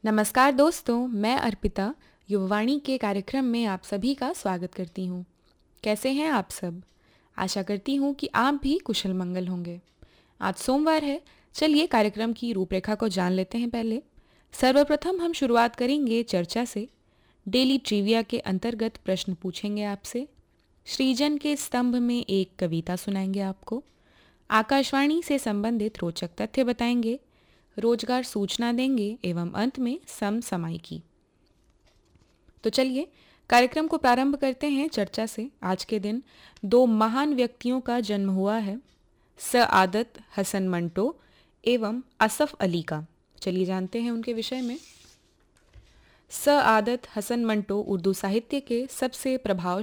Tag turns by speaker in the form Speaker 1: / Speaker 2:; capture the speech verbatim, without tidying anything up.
Speaker 1: नमस्कार दोस्तों, मैं अर्पिता युववाणी के कार्यक्रम में आप सभी का स्वागत करती हूँ। कैसे हैं आप सब? आशा करती हूँ कि आप भी कुशल मंगल होंगे। आज सोमवार है, चलिए कार्यक्रम की रूपरेखा को जान लेते हैं। पहले सर्वप्रथम हम शुरुआत करेंगे चर्चा से। डेली ट्रिविया के अंतर्गत प्रश्न पूछेंगे आपसे। सृजन के स्तंभ में एक कविता सुनाएंगे आपको। आकाशवाणी से संबंधित रोचक तथ्य बताएंगे। रोजगार सूचना देंगे एवं अंत में समसामयिकी। तो चलिए कार्यक्रम को प्रारंभ करते हैं चर्चा से। आज के दिन दो महान व्यक्तियों का जन्म हुआ है, सआदत हसन मंटो एवं असफ अली का। चलिए जानते हैं उनके विषय में। सआदत हसन मंटो उर्दू साहित्य के सबसे प्रभावशाली